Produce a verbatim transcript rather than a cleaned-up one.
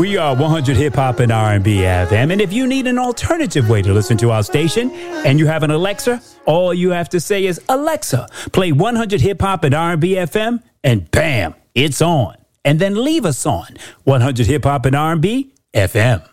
We are one hundred Hip Hop and R and B F M. And if you need an alternative way to listen to our station and you have an Alexa, all you have to say is, Alexa, play one hundred Hip Hop and R and B F M, and bam, it's on. And then leave us on one hundred Hip Hop and R and B F M.